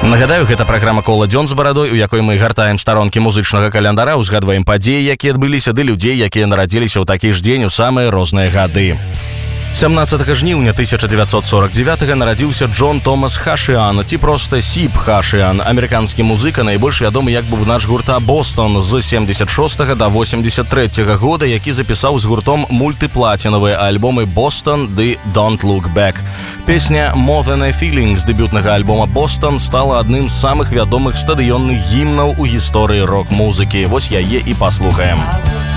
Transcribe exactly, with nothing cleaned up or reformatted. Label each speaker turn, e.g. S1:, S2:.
S1: Нагадаю, гэта праграма «Кола дзён з барадой», у якой мы гартаем старонкі музычнага календара, узгадваем падзеі, якія адбыліся, ды людзей, якія нарадзіліся ў такі ж дзень у самыя розныя гады. сямнаццатага жніўня тысяча дзевяцьсот сорок девятага нарадзіўся Джон Томас Хашиан, ці проста Сіп Хашиан, амерыканскі музыка, найбольш вядомы як бубнач гурта «Бостон» з семьдесят шостага да восемьдесят трэцяга года, які запісаў з гуртом мультыплатінавыя альбомы «Бостон» ды «Don't Look Back». Песня «More Than a Feeling» з дэбютнага альбома «Бостон» стала адным з самых вядомых стадыённых гімнаў у гісторыі рок-музыкі. Вось яе і паслухаем.